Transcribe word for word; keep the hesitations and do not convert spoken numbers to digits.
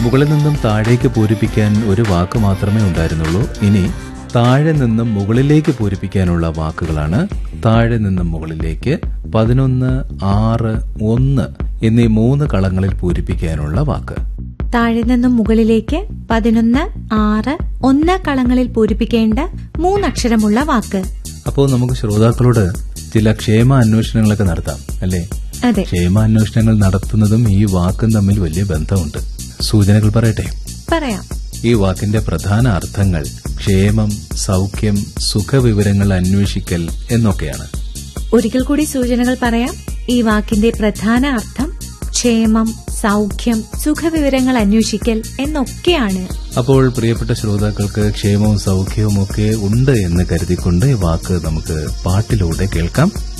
മുകളിൽ നിന്നും താഴേക്ക് പൂരിപ്പിക്കാൻ ഒരു വാക്ക് മാത്രമേ ഉണ്ടായിരുന്നുള്ളൂ. ഇനി താഴെ നിന്നും മുകളിലേക്ക് പൂരിപ്പിക്കാനുള്ള വാക്കുകളാണ്. താഴെ നിന്നും മുകളിലേക്ക് പതിനൊന്ന്, ആറ്, ഒന്ന് എന്നീ മൂന്ന് കളങ്ങളിൽ പൂരിപ്പിക്കാനുള്ള വാക്ക്. താഴെ നിന്നും മുകളിലേക്ക് പതിനൊന്ന്, ആറ്, ഒന്ന് കളങ്ങളിൽ പൂരിപ്പിക്കേണ്ട മൂന്നക്ഷരമുള്ള വാക്ക്. അപ്പോൾ നമുക്ക് ശ്രോതാക്കളോട് ചില ക്ഷേമ അന്വേഷണങ്ങളൊക്കെ നടത്താം അല്ലേ? അതെ, ക്ഷേമ അന്വേഷണങ്ങൾ നടത്തുന്നതും ഈ വാക്കും തമ്മിൽ വലിയ ബന്ധമുണ്ട്. സൂചനകൾ പറയട്ടെ? പറയാം. ഈ വാക്കിന്റെ പ്രധാന അർത്ഥങ്ങൾ ക്ഷേമം, സൗഖ്യം, സുഖവിവരങ്ങൾ അന്വേഷിക്കൽ എന്നൊക്കെയാണ്. ഒരിക്കൽ കൂടി സൂചനകൾ പറയാം. ഈ വാക്കിന്റെ പ്രധാന അർത്ഥം ക്ഷേമം, സൗഖ്യം, സുഖവിവരങ്ങൾ അന്വേഷിക്കൽ എന്നൊക്കെയാണ്. അപ്പോൾ പ്രിയപ്പെട്ട ശ്രോതാക്കൾക്ക് ക്ഷേമവും സൗഖ്യവും ഒക്കെ ഉണ്ട് എന്ന് കരുതിക്കൊണ്ട് ഈ വാക്ക് നമുക്ക് പാട്ടിലൂടെ കേൾക്കാം.